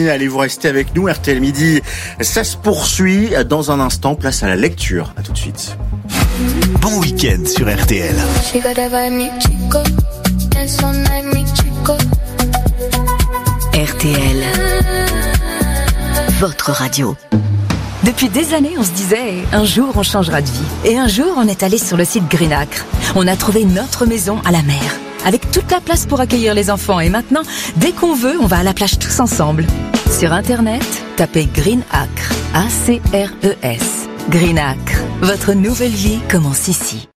Allez, vous restez avec nous. RTL Midi, ça se poursuit dans un instant. Place à la lecture. À tout de suite. Bon week-end sur RTL. RTL, votre radio. Depuis des années, on se disait, un jour on changera de vie. Et un jour, on est allé sur le site Greenacre. On a trouvé notre maison à la mer, avec toute la place pour accueillir les enfants. Et maintenant, dès qu'on veut, on va à la plage tous ensemble. Sur Internet, tapez Greenacre, A-C-R-E-S. Greenacre, votre nouvelle vie commence ici.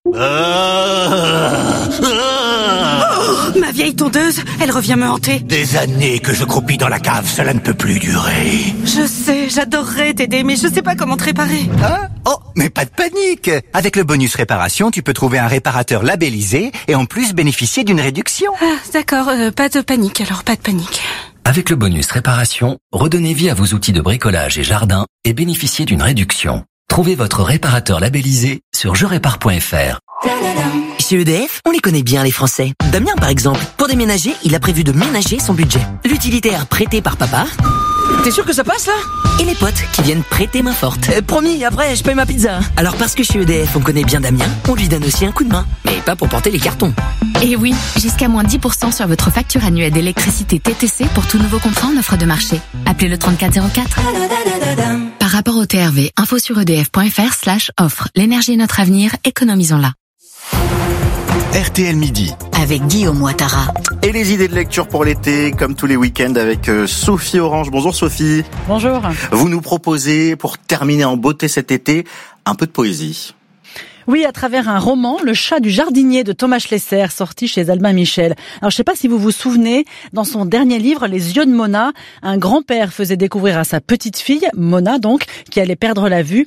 Ma vieille tondeuse, elle revient me hanter. Des années que je croupis dans la cave, cela ne peut plus durer. Je sais, j'adorerais t'aider, mais je sais pas comment te réparer. Hein? Oh, mais pas de panique. Avec le bonus réparation, tu peux trouver un réparateur labellisé et en plus bénéficier d'une réduction. Ah, d'accord, pas de panique, alors pas de panique. Avec le bonus réparation, redonnez vie à vos outils de bricolage et jardin et bénéficiez d'une réduction. Trouvez votre réparateur labellisé sur jerépare.fr. Chez EDF, on les connaît bien les Français. Damien par exemple, pour déménager, il a prévu de ménager son budget. L'utilitaire prêté par papa. T'es sûr que ça passe là? Et les potes qui viennent prêter main forte. Promis, après je paye ma pizza. Alors parce que chez EDF on connaît bien Damien, on lui donne aussi un coup de main. Mais pas pour porter les cartons. Et oui, jusqu'à moins 10% sur votre facture annuelle d'électricité TTC pour tout nouveau contrat en offre de marché. Appelez le 3404. Par rapport au TRV, info sur edf.fr/offre. L'énergie est notre avenir, économisons-la. RTL Midi. Avec Guillaume Ouattara. Et les idées de lecture pour l'été, comme tous les week-ends, avec Sophie Orange. Bonjour Sophie. Bonjour. Vous nous proposez, pour terminer en beauté cet été, un peu de poésie. Oui, à travers un roman, Le chat du jardinier de Thomas Schlesser, sorti chez Albin Michel. Alors, je sais pas si vous vous souvenez, dans son dernier livre, Les yeux de Mona, un grand-père faisait découvrir à sa petite-fille, Mona donc, qui allait perdre la vue,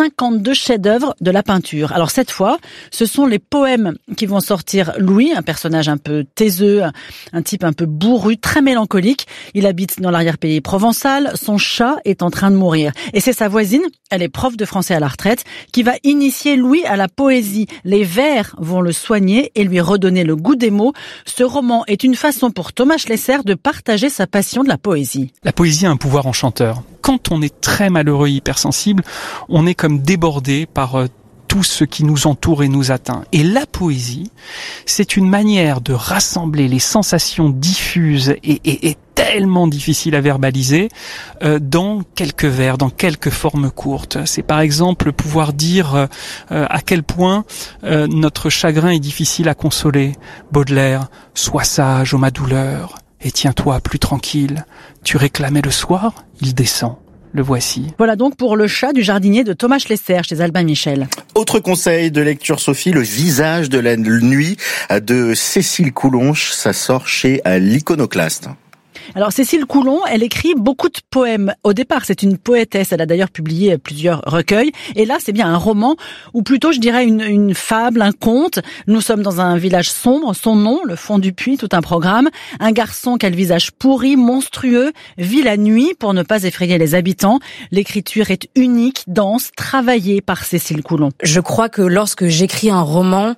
52 chefs-d'œuvre de la peinture. Alors, cette fois, ce sont les poèmes qui vont sortir Louis, un personnage un peu taiseux, un type un peu bourru, très mélancolique. Il habite dans l'arrière-pays provençal, son chat est en train de mourir. Et c'est sa voisine, elle est prof de français à la retraite, qui va initier Louis à la poésie. Les vers vont le soigner et lui redonner le goût des mots. Ce roman est une façon pour Thomas Schlesser de partager sa passion de la poésie. La poésie a un pouvoir enchanteur. Quand on est très malheureux et hypersensible, on est comme débordé par tout ce qui nous entoure et nous atteint. Et la poésie, c'est une manière de rassembler les sensations diffuses et tellement difficiles à verbaliser dans quelques vers, dans quelques formes courtes. C'est par exemple pouvoir dire à quel point notre chagrin est difficile à consoler. Baudelaire, sois sage ô ma douleur et tiens-toi plus tranquille. Tu réclamais le soir, il descend. Le voici. Voilà donc pour Le chat du jardinier de Thomas Schlesser chez Albin Michel. Autre conseil de lecture, Sophie, Le visage de la nuit de Cécile Coulonche. Ça sort chez l'Iconoclaste. Alors Cécile Coulon, elle écrit beaucoup de poèmes. Au départ, c'est une poétesse. Elle a d'ailleurs publié plusieurs recueils. Et là, c'est bien un roman, ou plutôt, je dirais, une fable, un conte. Nous sommes dans un village sombre. Son nom, le fond du puits, tout un programme. Un garçon qui a le visage pourri, monstrueux, vit la nuit pour ne pas effrayer les habitants. L'écriture est unique, dense, travaillée par Cécile Coulon. Je crois que lorsque j'écris un roman,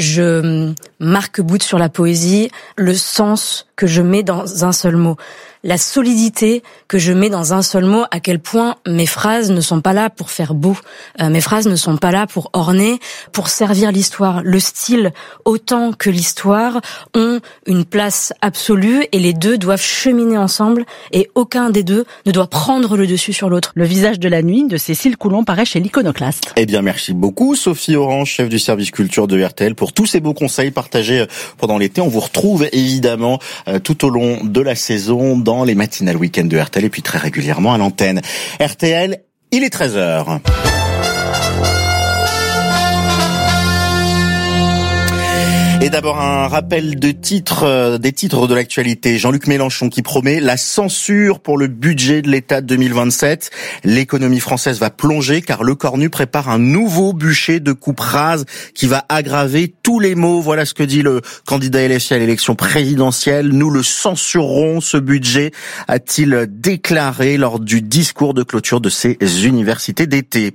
je marque-boute sur la poésie, le sens que je mets dans un seul mot, la solidité que je mets dans un seul mot, à quel point mes phrases ne sont pas là pour faire beau, mes phrases ne sont pas là pour orner, pour servir l'histoire. Le style autant que l'histoire ont une place absolue et les deux doivent cheminer ensemble et aucun des deux ne doit prendre le dessus sur l'autre. Le visage de la nuit de Cécile Coulon paraît chez l'Iconoclaste. Eh bien, merci beaucoup Sophie Orange, chef du service culture de RTL, pour tous ces beaux conseils partagés pendant l'été. On vous retrouve évidemment tout au long de la saison dans les matinales week-end de RTL et puis très régulièrement à l'antenne. RTL, il est 13h. Et d'abord un rappel de titres, des titres de l'actualité. Jean-Luc Mélenchon qui promet la censure pour le budget de l'État 2027. L'économie française va plonger car Le Cornu prépare un nouveau bûcher de coupe rase qui va aggraver tous les maux. Voilà ce que dit le candidat LFI à l'élection présidentielle. Nous le censurerons, ce budget, a-t-il déclaré lors du discours de clôture de ses universités d'été.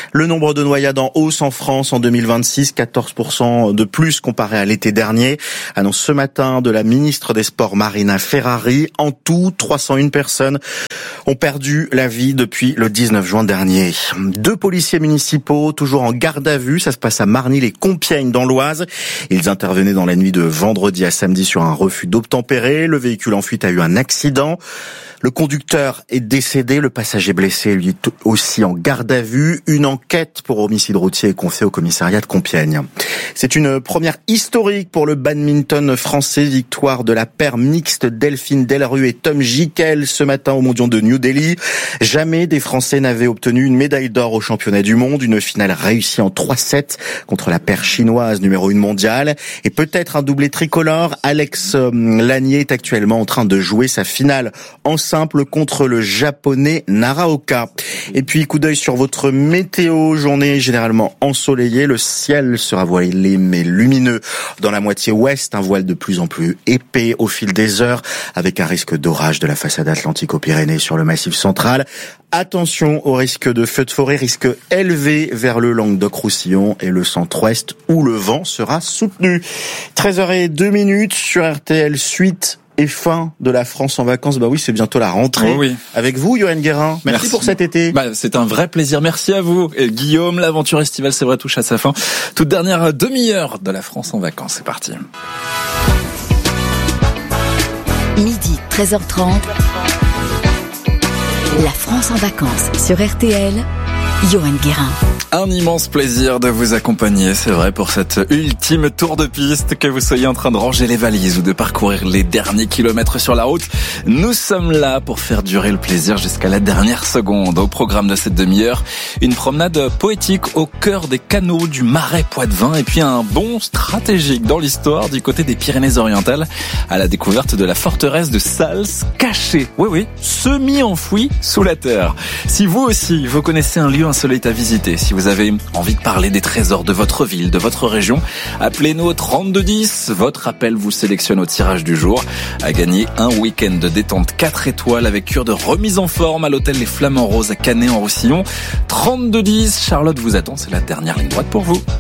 Le nombre de noyades en hausse en France en 2026, 14% de plus comparé à l'été dernier. Annonce ce matin de la ministre des Sports Marina Ferrari. En tout, 301 personnes ont perdu la vie depuis le 19 juin dernier. 2 policiers municipaux toujours en garde à vue. Ça se passe à Marnil et Compiègne dans l'Oise. Ils intervenaient dans la nuit de vendredi à samedi sur un refus d'obtempérer. Le véhicule en fuite a eu un accident. Le conducteur est décédé, le passager blessé lui aussi en garde à vue. Une enquête pour homicide routier est confiée au commissariat de Compiègne. C'est une première historique pour le badminton français. Victoire de la paire mixte Delphine Delrue et Tom Jikel ce matin aux Mondiaux de New Delhi. Jamais des Français n'avaient obtenu une médaille d'or au championnat du monde. Une finale réussie en 3-7 contre la paire chinoise numéro 1 mondiale. Et peut-être un doublé tricolore. Alex Lanier est actuellement en train de jouer sa finale en simple contre le japonais Naraoka. Et puis coup d'œil sur votre météo, journée généralement ensoleillée, le ciel sera voilé mais lumineux dans la moitié ouest, un voile de plus en plus épais au fil des heures avec un risque d'orage de la façade atlantique aux Pyrénées sur le massif central. Attention au risque de feux de forêt, risque élevé vers le Languedoc-Roussillon et le centre-ouest où le vent sera soutenu. 13h02 sur RTL, suite et fin de la France en vacances. Bah oui, c'est bientôt la rentrée. Oui. Avec vous, Johan Guérin. Merci pour cet été. C'est un vrai plaisir. Merci à vous. Et Guillaume, l'aventure estivale, c'est vrai, touche à sa fin. Toute dernière demi-heure de la France en vacances. C'est parti. Midi, 13h30. La France en vacances sur RTL. Johan Guérin. Un immense plaisir de vous accompagner, c'est vrai, pour cette ultime tour de piste, que vous soyez en train de ranger les valises ou de parcourir les derniers kilomètres sur la route. Nous sommes là pour faire durer le plaisir jusqu'à la dernière seconde. Au programme de cette demi-heure, une promenade poétique au cœur des canaux du Marais Poitevin et puis un bond stratégique dans l'histoire du côté des Pyrénées-Orientales à la découverte de la forteresse de Sals cachée. Oui, semi-enfouie sous la terre. Si vous aussi, vous connaissez un lieu insolite à visiter, si vous avez envie de parler des trésors de votre ville, de votre région, appelez-nous au 3210. Votre appel vous sélectionne au tirage du jour. À gagner un week-end de détente 4 étoiles avec cure de remise en forme à l'hôtel Les Flamants Roses à Canet en Roussillon. 3210. Charlotte vous attend, c'est la dernière ligne droite pour vous.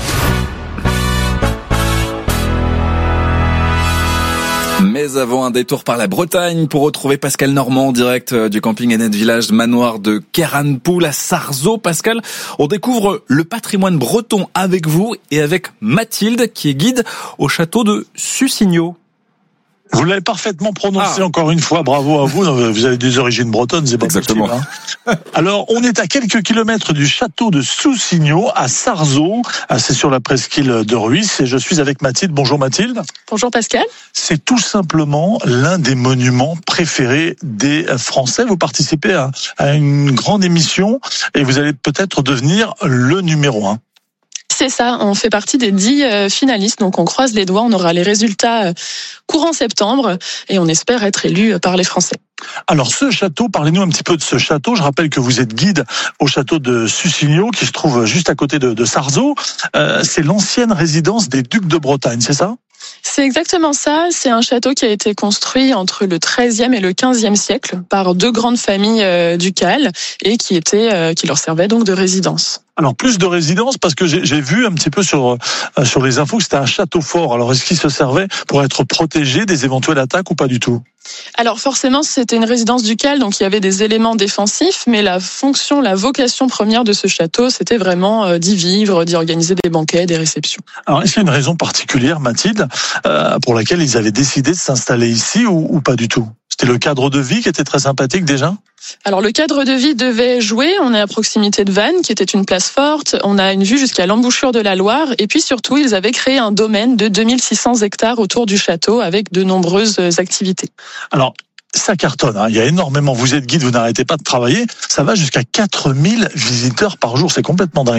Mais avant un détour par la Bretagne pour retrouver Pascal Normand en direct du camping Annette Village manoir de Keranpoul à Sarzeau. Pascal, on découvre le patrimoine breton avec vous et avec Mathilde qui est guide au château de Sussigno. Vous l'avez parfaitement prononcé encore une fois, bravo à vous. Vous avez des origines bretonnes, c'est pas exactement possible. Hein. Alors, on est à quelques kilomètres du château de Sussigno, à Sarzeau. C'est sur la presqu'île de Rhuys. Et je suis avec Mathilde. Bonjour Mathilde. Bonjour Pascal. C'est tout simplement l'un des monuments préférés des Français. Vous participez à une grande émission et vous allez peut-être devenir le numéro 1. C'est ça, on fait partie des 10 finalistes, donc on croise les doigts, on aura les résultats courant septembre et on espère être élu par les Français. Alors ce château, parlez-nous un petit peu de ce château. Je rappelle que vous êtes guide au château de Sussigno qui se trouve juste à côté de Sarzeau. C'est l'ancienne résidence des ducs de Bretagne, c'est ça ? C'est exactement ça. C'est un château qui a été construit entre le XIIIe et le XVe siècle par 2 grandes familles ducales et qui leur servait donc de résidence. Alors plus de résidence parce que j'ai vu un petit peu sur les infos que c'était un château fort. Alors est-ce qu'il se servait pour être protégé des éventuelles attaques ou pas du tout ? Alors forcément c'était une résidence ducale donc il y avait des éléments défensifs mais la vocation première de ce château c'était vraiment d'y vivre, d'y organiser des banquets, des réceptions. Alors est-ce qu'il y a une raison particulière Mathilde pour laquelle ils avaient décidé de s'installer ici ou pas du tout ? C'était le cadre de vie qui était très sympathique déjà ? Alors le cadre de vie devait jouer, on est à proximité de Vannes qui était une place forte, on a une vue jusqu'à l'embouchure de la Loire et puis surtout ils avaient créé un domaine de 2600 hectares autour du château avec de nombreuses activités. Alors ça cartonne, hein. Il y a énormément, vous êtes guide, vous n'arrêtez pas de travailler, ça va jusqu'à 4000 visiteurs par jour, c'est complètement dingue.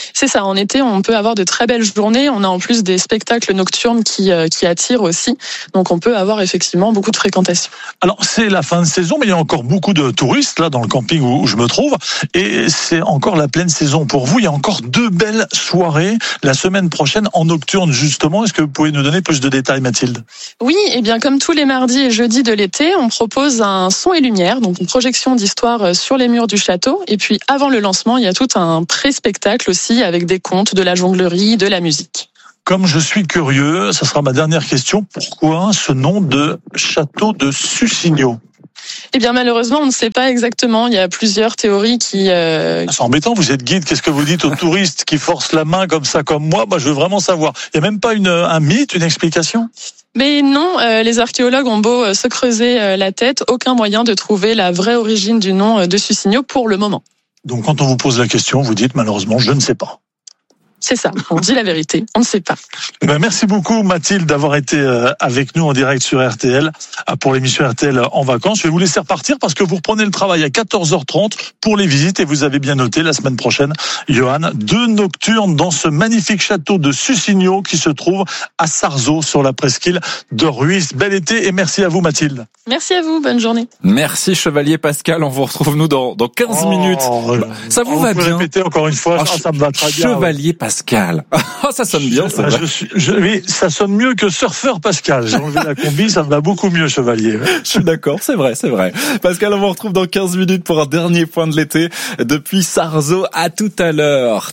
C'est ça, en été, on peut avoir de très belles journées. On a en plus des spectacles nocturnes qui attirent aussi. Donc on peut avoir effectivement beaucoup de fréquentation. Alors c'est la fin de saison, mais il y a encore beaucoup de touristes là dans le camping où je me trouve. Et c'est encore la pleine saison pour vous. Il y a encore 2 belles soirées la semaine prochaine en nocturne justement. Est-ce que vous pouvez nous donner plus de détails, Mathilde? Oui, et bien comme tous les mardis et jeudis de l'été, on propose un son et lumière, donc une projection d'histoire sur les murs du château. Et puis avant le lancement, il y a tout un pré-spectacle aussi avec des contes, de la jonglerie, de la musique. Comme je suis curieux, ça sera ma dernière question. Pourquoi ce nom de château de Sussigno? Eh bien, malheureusement, on ne sait pas exactement. Il y a plusieurs théories qui... C'est embêtant, vous êtes guide. Qu'est-ce que vous dites aux touristes qui forcent la main comme ça, comme moi? Je veux vraiment savoir. Il n'y a même pas un mythe, une explication? Mais non, les archéologues ont beau se creuser la tête, aucun moyen de trouver la vraie origine du nom de Sussigno pour le moment. Donc, quand on vous pose la question, vous dites malheureusement, je ne sais pas. C'est ça, on dit la vérité, on ne sait pas. Merci beaucoup Mathilde d'avoir été avec nous en direct sur RTL pour l'émission RTL en vacances. Je vais vous laisser repartir parce que vous reprenez le travail à 14h30 pour les visites et vous avez bien noté la semaine prochaine, Johan, 2 nocturnes dans ce magnifique château de Sussigno qui se trouve à Sarzeau sur la presqu'île de Rhuys. Bel été et merci à vous Mathilde. Merci à vous, bonne journée. Merci Chevalier Pascal, on vous retrouve nous dans 15 minutes. Ça vous va bien? Répéter encore une fois, ça me va très bien. Chevalier Pascal. Ça sonne bien, c'est vrai. Oui, ça sonne mieux que surfeur Pascal. J'ai enlevé la combi, ça me va beaucoup mieux, Chevalier. Je suis d'accord, c'est vrai. Pascal, on vous retrouve dans 15 minutes pour un dernier point de l'été depuis Sarzeau. À tout à l'heure,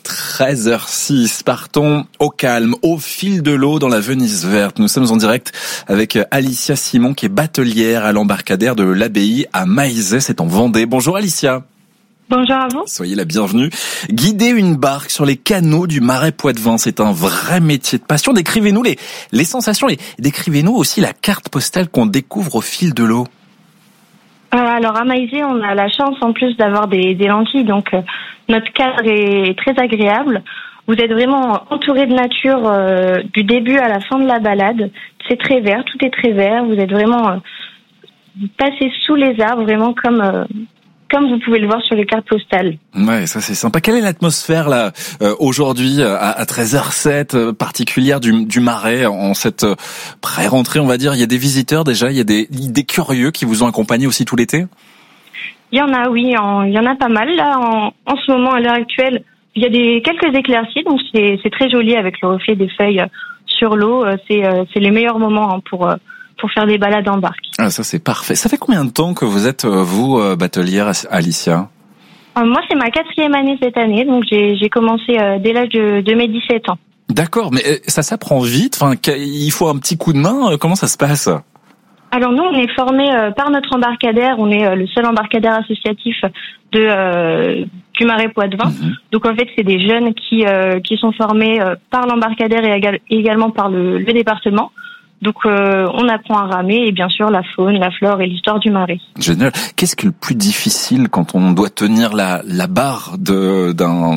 13h06. Partons au calme, au fil de l'eau dans la Venise verte. Nous sommes en direct avec Alicia Simon qui est batelière à l'embarcadère de l'Abbaye à Maillezais, c'est en Vendée. Bonjour Alicia. Bonjour à vous. Soyez la bienvenue. Guider une barque sur les canaux du Marais Poitevin, c'est un vrai métier de passion. Décrivez-nous les sensations et décrivez-nous aussi la carte postale qu'on découvre au fil de l'eau. Alors à Maillezais, on a la chance en plus d'avoir des lentilles, donc notre cadre est très agréable. Vous êtes vraiment entouré de nature du début à la fin de la balade. C'est très vert, tout est très vert. Vous êtes vraiment vous passez sous les arbres, vraiment comme vous pouvez le voir sur les cartes postales. Ouais, ça c'est sympa. Quelle est l'atmosphère là aujourd'hui à 13h07 particulière du Marais en cette pré-rentrée, on va dire? Il y a des visiteurs déjà, il y a des curieux qui vous ont accompagné aussi tout l'été? Il y en a, oui, il y en a pas mal là en ce moment à l'heure actuelle. Il y a quelques éclaircies, donc c'est très joli avec le reflet des feuilles sur l'eau. C'est les meilleurs moments pour faire des balades en barque. Ah, ça c'est parfait. Ça fait combien de temps que vous êtes, vous, batelière, Alicia? Moi, c'est ma 4e année cette année, donc j'ai commencé dès l'âge de mes 17 ans. D'accord, mais ça s'apprend vite, enfin, il faut un petit coup de main, comment ça se passe? Alors nous, on est formé par notre embarcadère, on est le seul embarcadère associatif du Marais Poitevin. Mmh. Donc en fait, c'est des jeunes qui sont formés par l'embarcadère et également par le département. Donc on apprend à ramer et bien sûr la faune, la flore et l'histoire du marais. Génial. Qu'est-ce qui est le plus difficile quand on doit tenir la barre d'une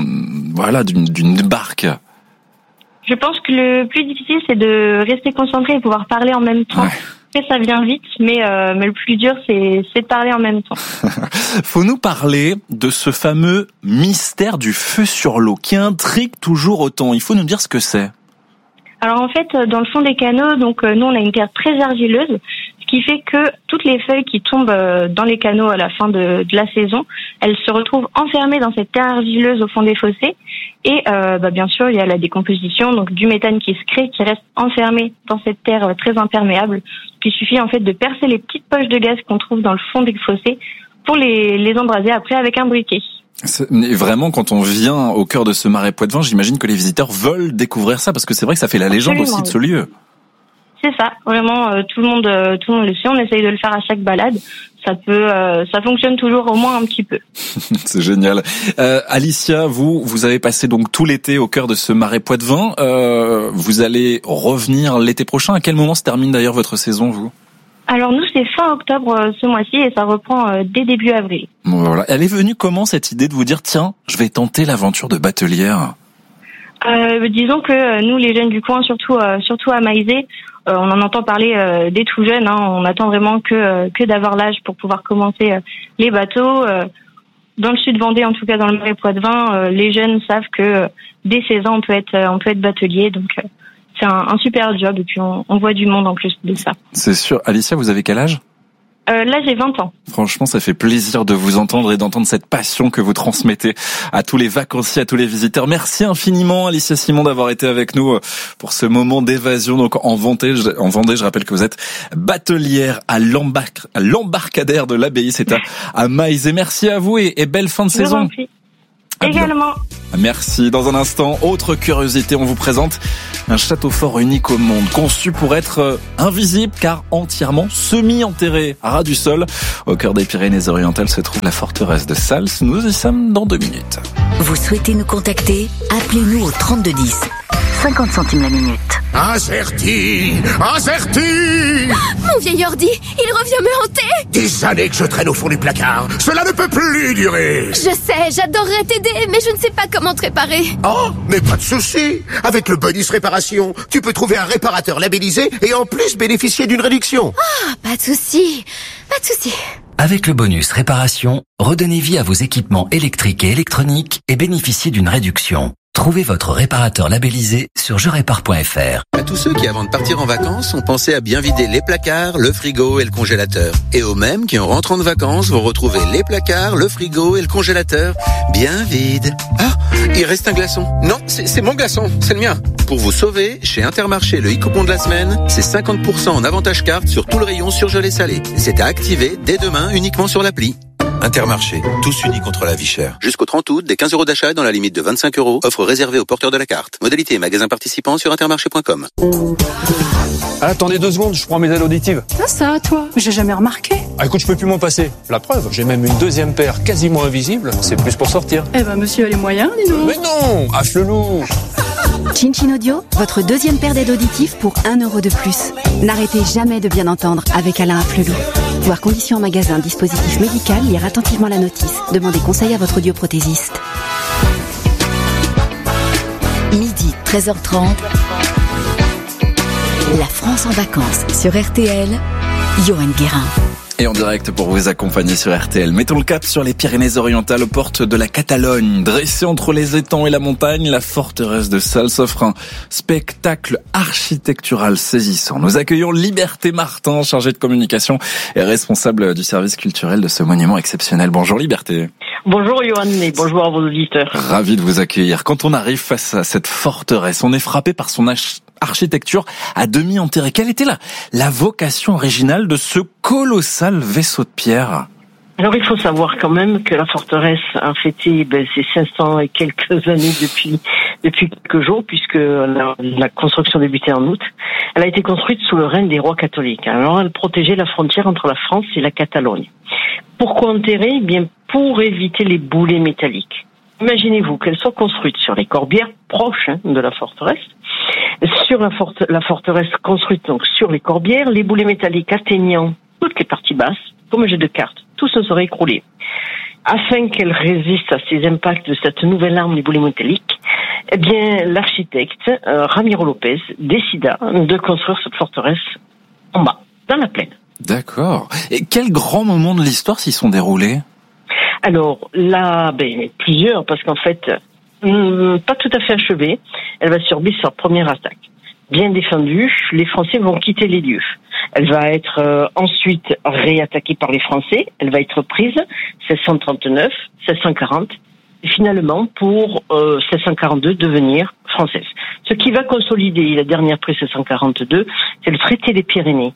barque? Je pense que le plus difficile c'est de rester concentré et pouvoir parler en même temps. Ouais. Après, ça vient vite, mais le plus dur c'est de parler en même temps. Faut nous parler de ce fameux mystère du feu sur l'eau qui intrigue toujours autant. Il faut nous dire ce que c'est. Alors en fait, dans le fond des canaux, donc nous on a une terre très argileuse, ce qui fait que toutes les feuilles qui tombent dans les canaux à la fin de la saison, elles se retrouvent enfermées dans cette terre argileuse au fond des fossés. Et bien sûr, il y a la décomposition, donc du méthane qui se crée, qui reste enfermé dans cette terre très imperméable. Il suffit en fait de percer les petites poches de gaz qu'on trouve dans le fond des fossés pour les embraser après avec un briquet. Vraiment, quand on vient au cœur de ce Marais Poitevin, j'imagine que les visiteurs veulent découvrir ça parce que c'est vrai que ça fait la légende aussi de ce lieu. C'est ça, vraiment, tout le monde le sait. On essaye de le faire à chaque balade. Ça fonctionne toujours au moins un petit peu. C'est génial. Alicia, vous avez passé donc tout l'été au cœur de ce Marais Poitevin. Vous allez revenir l'été prochain. À quel moment se termine d'ailleurs votre saison, vous? Alors nous, c'est fin octobre ce mois-ci et ça reprend dès début avril. Bon, voilà. Elle est venue comment cette idée de vous dire tiens, je vais tenter l'aventure de batelière? Disons que nous, les jeunes du coin, surtout à Maillezais, on en entend parler dès tout jeune. On attend vraiment que d'avoir l'âge pour pouvoir commencer les bateaux. dans le sud Vendée, en tout cas dans le Marais Poitevin, les jeunes savent que dès 16 ans, on peut être batelier. Donc, c'est un super job. Et puis, on voit du monde en plus de ça. C'est sûr. Alicia, vous avez quel âge ? Là, j'ai 20 ans. Franchement, ça fait plaisir de vous entendre et d'entendre cette passion que vous transmettez à tous les vacanciers, à tous les visiteurs. Merci infiniment, Alicia Simon, d'avoir été avec nous pour ce moment d'évasion. Donc, en Vendée, je rappelle que vous êtes batelière à l'embarcadère de l'Abbaye. C'est à Maïs. Et merci à vous et belle fin de saison. Également. Merci. Dans un instant, autre curiosité, on vous présente un château fort unique au monde, conçu pour être invisible car entièrement semi-enterré à ras du sol. Au cœur des Pyrénées-Orientales se trouve la forteresse de Sals. Nous y sommes dans 2 minutes. Vous souhaitez nous contacter ? Appelez-nous au 3210. 50 centimes la minute. Acerti. Mon vieil ordi, il revient me hanter. Des années que je traîne au fond du placard. Cela ne peut plus durer. Je sais, j'adorerais t'aider, mais je ne sais pas comment te réparer. Oh, mais pas de souci. Avec le bonus réparation, tu peux trouver un réparateur labellisé et en plus bénéficier d'une réduction. Ah, pas de souci. Avec le bonus réparation, redonnez vie à vos équipements électriques et électroniques et bénéficiez d'une réduction. Trouvez votre réparateur labellisé sur jerépare.fr. À tous ceux qui, avant de partir en vacances, ont pensé à bien vider les placards, le frigo et le congélateur. Et aux mêmes qui, en rentrant de vacances, vont retrouver les placards, le frigo et le congélateur bien vides. Ah, il reste un glaçon. Non, c'est mon glaçon, c'est le mien. Pour vous sauver, chez Intermarché, le e-coupon de la semaine, c'est 50% en avantage carte sur tout le rayon surgelé salé. C'est à activer dès demain uniquement sur l'appli. Intermarché, tous unis contre la vie chère. Jusqu'au 30 août, des 15 € d'achat dans la limite de 25 €. Offre réservée aux porteurs de la carte. Modalité et magasins participants sur intermarché.com. Attendez 2 secondes, je prends mes aides auditives. Ça, toi, j'ai jamais remarqué. Ah, écoute, je peux plus m'en passer. La preuve, j'ai même une deuxième paire quasiment invisible. C'est plus pour sortir. Eh ben, monsieur a les moyens, dis donc. Mais non, Afflelou. Chin Audio, votre deuxième paire d'aides auditives pour 1 € de plus. N'arrêtez jamais de bien entendre avec Alain Afflelou. Voir conditions en magasin, dispositif médical, lire attentivement la notice. Demandez conseil à votre audioprothésiste. Midi, 13h30. La France en vacances sur RTL. Johan Guérin. Et en direct pour vous accompagner sur RTL. Mettons le cap sur les Pyrénées-Orientales aux portes de la Catalogne. Dressée entre les étangs et la montagne, la forteresse de Sals offre un spectacle architectural saisissant. Nous accueillons Liberté Martin, chargée de communication et responsable du service culturel de ce monument exceptionnel. Bonjour Liberté. Bonjour Johan et bonjour à vos auditeurs. Ravi de vous accueillir. Quand on arrive face à cette forteresse, on est frappé par son architecture à demi enterrée. Quelle était la vocation originale de ce colossal vaisseau de pierre? Alors il faut savoir quand même que la forteresse a fêté ses 500 et quelques années depuis quelques jours, puisque la construction débutait en août. Elle a été construite sous le règne des rois catholiques. Alors elle protégeait la frontière entre la France et la Catalogne. Pourquoi enterrer? Bien pour éviter les boulets métalliques. Imaginez-vous qu'elle soit construite sur les corbières proches de la forteresse. Sur la forteresse construite donc sur les corbières, les boulets métalliques atteignant toutes les parties basses, comme un jeu de cartes, tout se serait écroulé. Afin qu'elle résiste à ces impacts de cette nouvelle arme des boulets métalliques, eh bien, l'architecte Ramiro Lopez décida de construire cette forteresse en bas, dans la plaine. D'accord. Et quels grands moments de l'histoire s'y sont déroulés? Alors là, plusieurs, parce qu'en fait, pas tout à fait achevée. Elle va subir sa première attaque. Bien défendue, les Français vont quitter les lieux. Elle va être ensuite réattaquée par les Français. Elle va être prise 1639, 1640, et finalement pour 1642 devenir française. Ce qui va consolider la dernière prise 1642, c'est le traité des Pyrénées.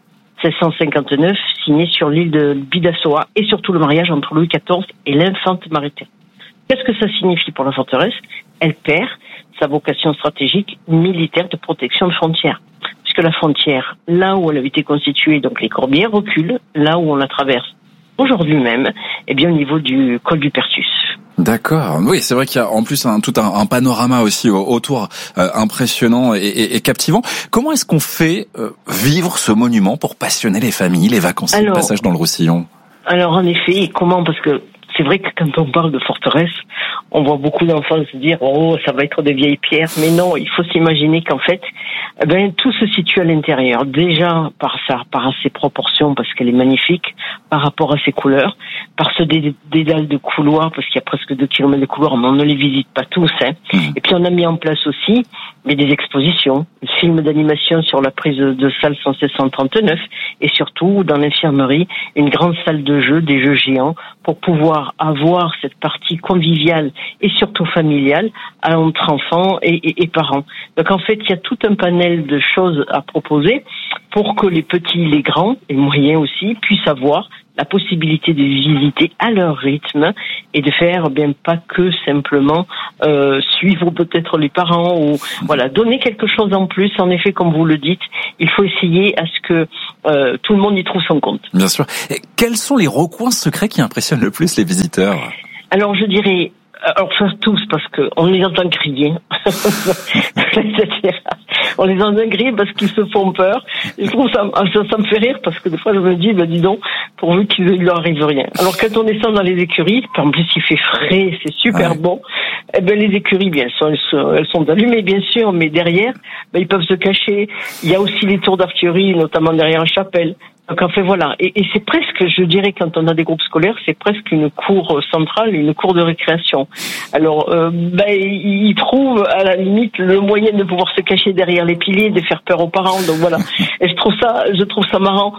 1659, signé sur l'île de Bidassoa, et surtout le mariage entre Louis XIV et l'infante Marie-Thérèse. Qu'est-ce que ça signifie pour la forteresse? Elle perd sa vocation stratégique militaire de protection de frontières. Puisque la frontière, là où elle avait été constituée, donc les corbières, recule, là où on la traverse aujourd'hui même, au niveau du col du Pertus. D'accord. Oui, c'est vrai qu'il y a en plus tout un panorama aussi autour impressionnant et captivant. Comment est-ce qu'on fait vivre ce monument pour passionner les familles, les vacanciers, le passage dans le Roussillon? Alors en effet, comment? Parce que c'est vrai que quand on parle de forteresse, on voit beaucoup d'enfants se dire « Oh, ça va être des vieilles pierres ». Mais non, il faut s'imaginer qu'en fait, tout se situe à l'intérieur. Déjà par ses proportions, parce qu'elle est magnifique, par rapport à ces couleurs, par ce dédale de couloirs, parce qu'il y a presque 2 kilomètres de couloirs, mais on ne les visite pas tous. Et puis on a mis en place aussi des expositions, un film d'animation sur la prise de salle 1639, et surtout dans l'infirmerie, une grande salle de jeux, des jeux géants, pour pouvoir avoir cette partie conviviale et surtout familiale entre enfants et parents. Donc en fait, il y a tout un panel de choses à proposer pour que les petits, les grands, et moyens aussi, puissent avoir la possibilité de visiter à leur rythme et de faire pas que simplement suivre peut-être les parents ou donner quelque chose en plus. En effet, comme vous le dites, il faut essayer à ce que tout le monde y trouve son compte. Bien sûr. Et quels sont les recoins secrets qui impressionnent le plus les visiteurs? Alors je dirais, faire tous, parce que on les entend crier. On les entend crier parce qu'ils se font peur. Et je trouve ça me fait rire, parce que des fois je me dis, dis donc, pourvu qu'il ne leur arrive rien. Alors quand on descend dans les écuries, en plus il fait frais, c'est super bon, les écuries, elles sont allumées bien sûr, mais derrière, ils peuvent se cacher. Il y a aussi les tours d'artillerie, notamment derrière la chapelle. Donc en fait voilà, et c'est presque, je dirais, quand on a des groupes scolaires, c'est presque une cour centrale, une cour de récréation. Alors ils trouvent à la limite le moyen de pouvoir se cacher derrière les piliers, de faire peur aux parents. Donc voilà, et je trouve ça marrant,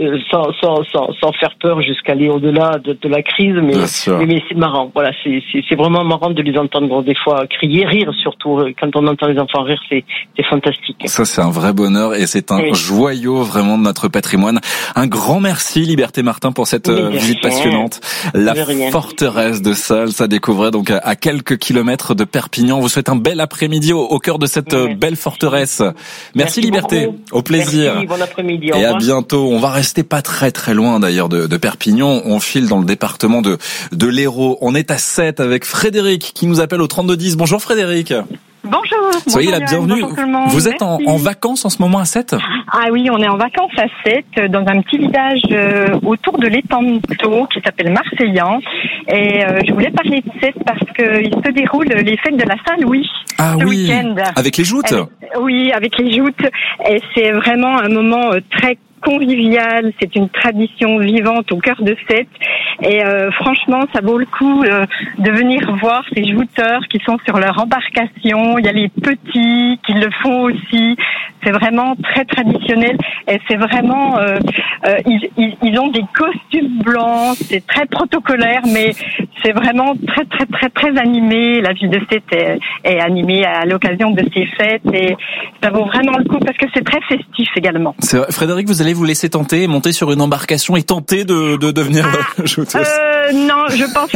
sans faire peur jusqu'à aller au-delà de la crise, mais c'est marrant. Voilà, c'est vraiment marrant de les entendre des fois crier, rire surtout. Quand on entend les enfants rire, c'est fantastique. Ça c'est un vrai bonheur et c'est un joyau vraiment de notre patrimoine. Un grand merci Liberté Martin pour cette visite passionnante. La forteresse de Sals à découvrir donc à quelques kilomètres de Perpignan. On vous souhaite un bel après-midi au cœur de cette belle forteresse. Merci Liberté. Beaucoup. Au plaisir. Merci, bon après-midi. Et à bientôt. On va rester pas très loin d'ailleurs de Perpignan. On file dans le département de l'Hérault. On est à 7 avec Frédéric qui nous appelle au 3210. Bonjour Frédéric. Bonjour. Soyez la bienvenue. Vous êtes en vacances en ce moment à 7 ? Ah oui, on est en vacances à 7 dans un petit village autour de l'étang de Thau qui s'appelle Marseillan. Et je voulais parler de 7 parce qu'il se déroule les fêtes de la Saint-Louis ce week-end. Avec les joutes ? Oui, avec les joutes. Et c'est vraiment un moment très convivial, c'est une tradition vivante au cœur de Sète et franchement ça vaut le coup de venir voir ces jouteurs qui sont sur leur embarcation. Il y a les petits qui le font aussi, c'est vraiment très traditionnel et c'est vraiment ils ont des costumes blancs, c'est très protocolaire mais c'est vraiment très animé. La ville de Sète est animée à l'occasion de ces fêtes et ça vaut vraiment le coup parce que c'est très festif également. C'est vrai. Frédéric, vous allez vous laisser tenter, monter sur une embarcation et tenter de devenir jouteuse? Non, je pense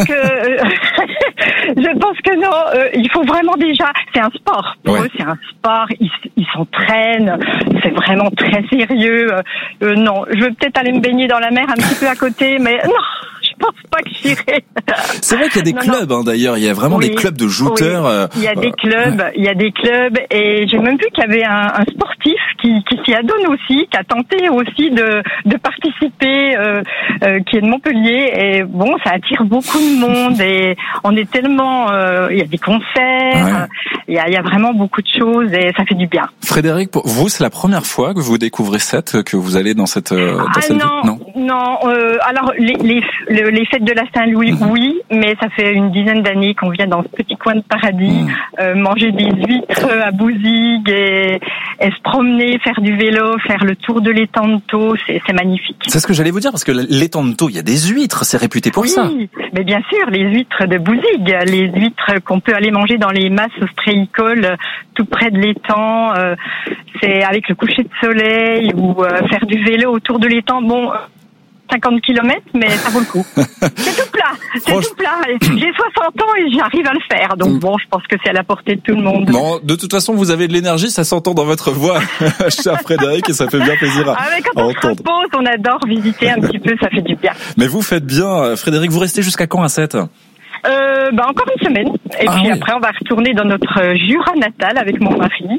que non. Il faut vraiment déjà. C'est un sport. Pour eux, c'est un sport. Ils s'entraînent. C'est vraiment très sérieux. Non, je vais peut-être aller me baigner dans la mer un petit peu à côté, mais non. Je pense pas que j'irai. C'est vrai qu'il y a des clubs, d'ailleurs. Il y a vraiment des clubs de jouteurs. Il y a des clubs, et j'ai même vu qu'il y avait un sportif qui s'y adonne aussi, qui a tenté aussi de participer, qui est de Montpellier. Et bon, ça attire beaucoup de monde et on est tellement, il y a des concerts, il y a vraiment beaucoup de choses et ça fait du bien. Frédéric, pour vous, c'est la première fois que vous découvrez Sète, que vous allez dans cette ville? Non. Alors les fêtes de la Saint-Louis, oui, mais ça fait une dizaine d'années qu'on vient dans ce petit coin de paradis, manger des huîtres à Bouzigues et se promener, faire du vélo, faire le tour de l'étang de Thau, c'est magnifique. C'est ce que j'allais vous dire, parce que l'étang de Thau, il y a des huîtres, c'est réputé pour ça. Oui, mais bien sûr, les huîtres de Bouzigues, les huîtres qu'on peut aller manger dans les masses ostréicoles, tout près de l'étang, c'est avec le coucher de soleil ou faire du vélo autour de l'étang. Bon, 50 km, mais ça vaut le coup. C'est tout plat. J'ai 60 ans et j'arrive à le faire. Donc bon, je pense que c'est à la portée de tout le monde. Non, de toute façon, vous avez de l'énergie, ça s'entend dans votre voix, cher Frédéric, et ça fait bien plaisir à quand on se repose, on adore visiter un petit peu, ça fait du bien. Mais vous faites bien, Frédéric. Vous restez jusqu'à quand à 7 ? Encore une semaine. Et puis après, on va retourner dans notre Jura natal avec mon mari.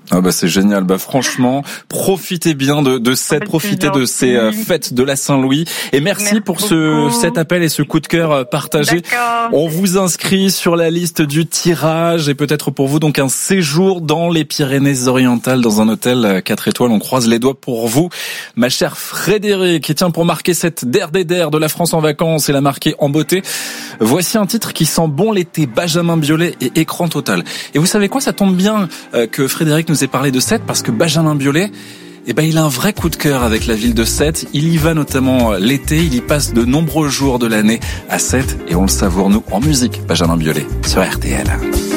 Ah bah c'est génial. Bah franchement, profitez bien de Sète, profitez de ces fêtes de la Saint-Louis. Et merci pour cet appel et ce coup de cœur partagé. D'accord. On vous inscrit sur la liste du tirage et peut-être pour vous donc un séjour dans les Pyrénées-Orientales dans un hôtel 4 étoiles. On croise les doigts pour vous, ma chère Frédéric. Et tiens, pour marquer cette der de la France en vacances et la marquer en beauté, voici un titre qui sent bon l'été, Benjamin Biolay et Écran Total. Et vous savez quoi, ça tombe bien que Frédéric nous ait parlé de Sète parce que Benjamin Biolay, il a un vrai coup de cœur avec la ville de Sète. Il y va notamment l'été, il y passe de nombreux jours de l'année à Sète et on le savoure nous en musique, Benjamin Biolay sur RTL.